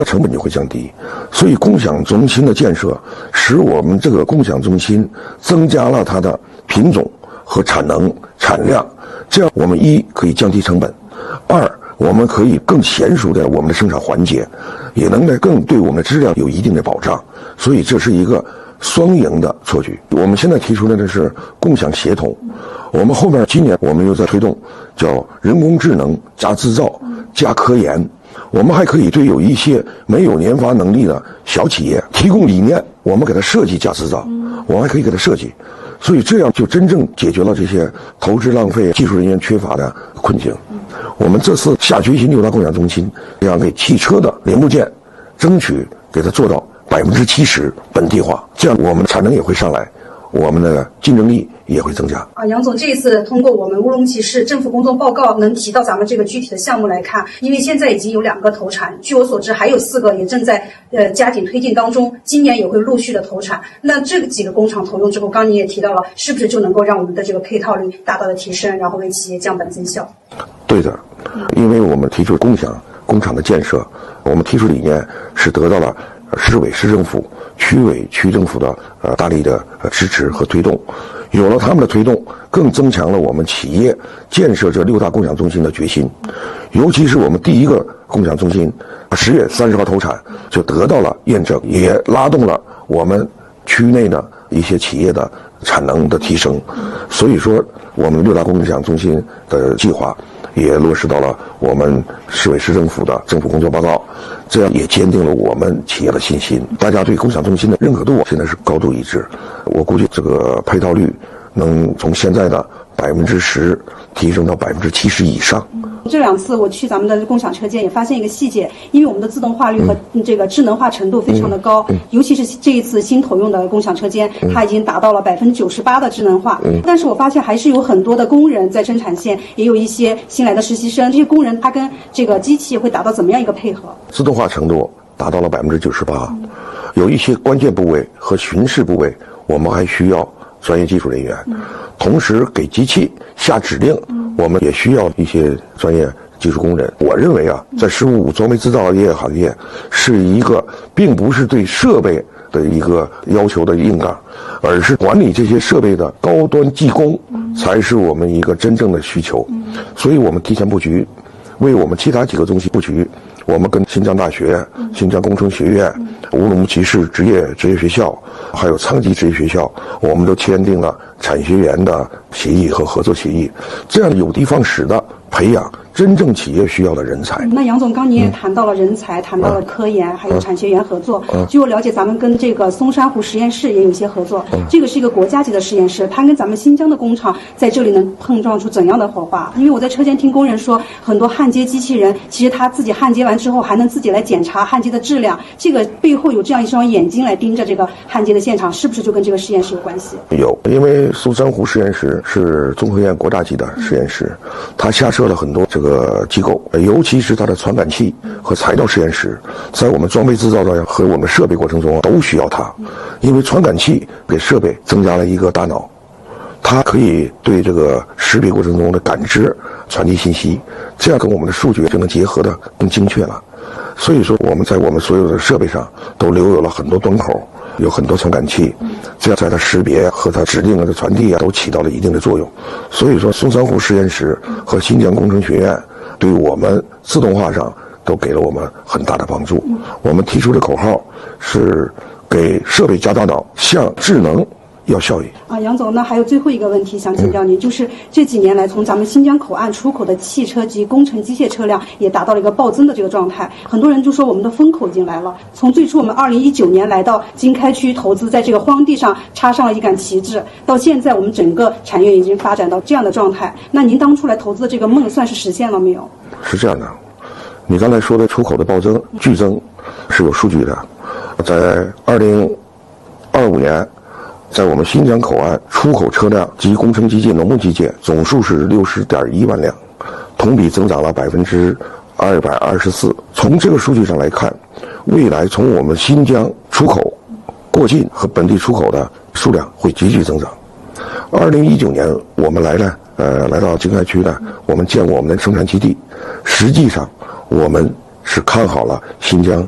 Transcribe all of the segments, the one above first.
成本就会降低。所以共享中心的建设使我们这个共享中心增加了它的品种和产能产量，这样我们一可以降低成本，二我们可以更娴熟的我们的生产环节，也能够更对我们的质量有一定的保障。所以这是一个双赢的措举。我们现在提出来的是共享协同，我们后面今年我们又在推动叫人工智能加制造加科研。我们还可以对有一些没有研发能力的小企业提供理念，我们给它设计加制造，我们还可以给它设计，所以这样就真正解决了这些投资浪费、技术人员缺乏的困境。我们这次下决心6大共享中心，要给汽车的零部件争取给它做到70%本地化，这样我们产能也会上来，我们的竞争力也会增加。 杨总，这一次通过我们乌鲁木齐市政府工作报告能提到咱们这个具体的项目来看，因为现在已经有2个投产，据我所知还有4个也正在加紧推进当中，今年也会陆续的投产。那这几个工厂投用之后，刚你也提到了，是不是就能够让我们的这个配套率大大的提升，然后为企业降本增效？ 对的，因为我们提出共享工厂的建设，我们提出理念是得到了市委市政府、区委区政府的大力的支持和推动，有了他们的推动，更增强了我们企业建设这6大共享中心的决心。尤其是我们第一个共享中心10月30号投产，就得到了验证，也拉动了我们区内的一些企业的产能的提升。所以说，我们6大共享中心的计划也落实到了我们市委市政府的政府工作报告，这样也坚定了我们企业的信心。大家对共享中心的认可度现在是高度一致，我估计这个配套率能从现在的10%提升到70%以上。 这2次我去咱们的共享车间也发现一个细节，因为我们的自动化率和这个智能化程度非常的高，尤其是这一次新投用的共享车间，它已经达到了98%的智能化。但是我发现还是有很多的工人在生产线，也有一些新来的实习生，这些工人他跟这个机器会达到怎么样一个配合？ 自动化程度达到了98%，有一些关键部位和巡视部位，我们还需要专业技术人员，同时给机器下指令，我们也需要一些专业技术工人。我认为在15装备制造业行业是一个并不是对设备的一个要求的硬杠，而是管理这些设备的高端技工才是我们一个真正的需求。所以我们提前布局，为我们其他几个中心布局。我们跟新疆大学、新疆工程学院、乌鲁木齐市职业学校，还有仓吉职业学校，我们都签订了产学研的协议和合作协议，这样有的放矢的培养真正企业需要的人才。 那杨总，刚你也谈到了人才，谈到了科研，还有产学研合作。据我了解，咱们跟这个松山湖实验室也有一些合作，这个是一个国家级的实验室，它跟咱们新疆的工厂在这里能碰撞出怎样的火花？因为我在车间听工人说，很多焊接机器人其实他自己焊接完之后还能自己来检查焊接的质量，这个背后有这样一双眼睛来盯着这个焊接的现场，是不是就跟这个实验室有关系？ 有，因为松山湖实验室是中科院国家级的实验室，它下设了很多这个机构，尤其是它的传感器和材料实验室，在我们装备制造的和我们设备过程中都需要它，因为传感器给设备增加了一个大脑，它可以对这个识别过程中的感知传递信息，这样跟我们的数据就能结合的更精确了。所以说我们在我们所有的设备上都留有了很多端口，有很多传感器，这样在它识别和它指令的传递都起到了一定的作用。所以说松山湖实验室和新疆工程学院对我们自动化上都给了我们很大的帮助。我们提出的口号是给设备加大脑，向智能要效益。 杨总，那还有最后一个问题想请教您，就是这几年来从咱们新疆口岸出口的汽车及工程机械车辆也达到了一个暴增的这个状态，很多人就说我们的风口已经来了。从最初我们2019年来到经开区投资，在这个荒地上插上了一杆旗帜，到现在我们整个产业已经发展到这样的状态，那您当初来投资的这个梦算是实现了没有？ 是这样的，你刚才说的出口的暴增剧增是有数据的，在2025年在我们新疆口岸出口车辆及工程机械、农牧机械总数是60.1万辆，同比增长了224%。从这个数据上来看，未来从我们新疆出口、过境和本地出口的数量会急剧增长。2019年我们来到经开区呢，我们建我们的生产基地，实际上我们是看好了新疆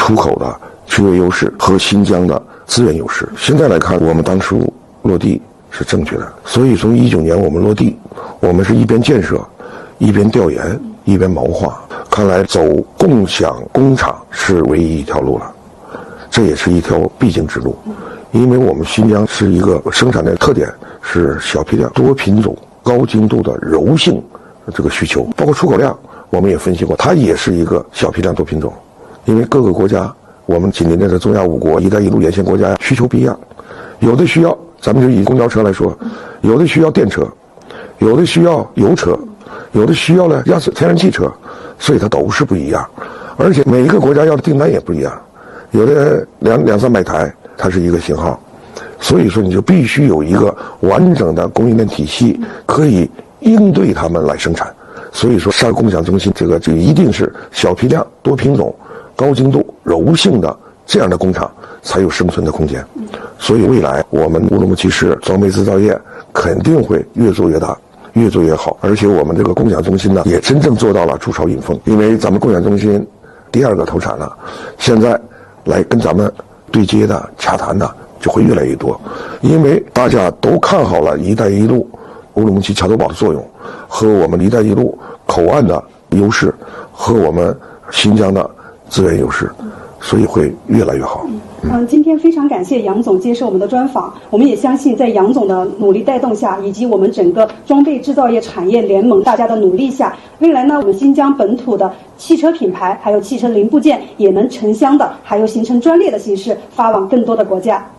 出口的区位优势和新疆的资源优势。现在来看，我们当初落地是正确的，所以从19年我们落地，我们是一边建设，一边调研，一边谋划。看来走共享工厂是唯一一条路了，这也是一条必经之路。因为我们新疆是一个生产的特点是小批量、多品种、高精度的柔性这个需求，包括出口量，我们也分析过，它也是一个小批量多品种。因为各个国家，我们紧邻着的中亚5国、一带一路沿线国家需求不一样，有的需要，咱们就以公交车来说，有的需要电车，有的需要油车，有的需要呢天然气车，所以它都是不一样。而且每一个国家要的订单也不一样，有的两三百台，它是一个型号，所以说你就必须有一个完整的供应链体系，可以应对他们来生产。所以说上共享中心这个一定是小批量、多品种、高精度、柔性的这样的工厂才有生存的空间。所以未来我们乌鲁木齐市装备制造业肯定会越做越大，越做越好。而且我们这个共享中心呢，也真正做到了筑巢引凤。因为咱们共享中心第2个投产了，现在来跟咱们对接的、洽谈的就会越来越多，因为大家都看好了一带一路乌鲁木齐桥头堡的作用，和我们一带一路口岸的优势，和我们新疆的资源优势，所以会越来越好。 今天非常感谢杨总接受我们的专访，我们也相信在杨总的努力带动下，以及我们整个装备制造业产业联盟大家的努力下，未来呢，我们新疆本土的汽车品牌还有汽车零部件也能城乡的，还有形成专列的形式发往更多的国家。